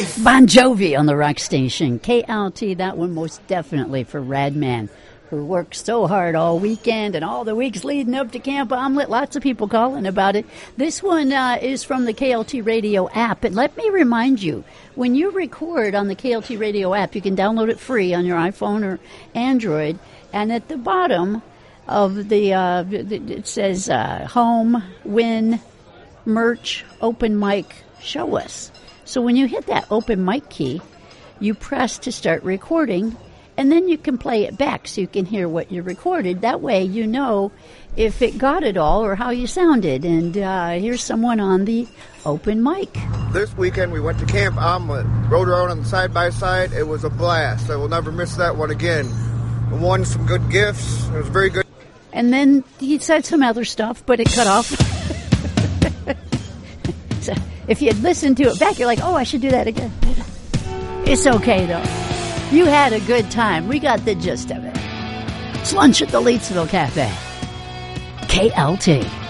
life. Bon Jovi on the rock station. KLT, that one most definitely for Radman, who worked so hard all weekend and all the weeks leading up to Camp Omelet. Lots of people calling about it. This one is from the KLT Radio app. And let me remind you, when you record on the KLT Radio app, you can download it free on your iPhone or Android. And at the bottom of the, it says home, win, merch, open mic, show us. So when you hit that open mic key, you press to start recording, and then you can play it back so you can hear what you recorded. That way you know if it got it all or how you sounded. And here's someone on the open mic. This weekend we went to Camp Omelet, rode around on the side-by-side. It was a blast. I will never miss that one again. We won some good gifts. It was very good. And then he said some other stuff, but it cut off. So if you had listened to it back, you're like, oh, I should do that again. It's okay, though. You had a good time. We got the gist of it. It's lunch at the Leedsville Cafe. KLT.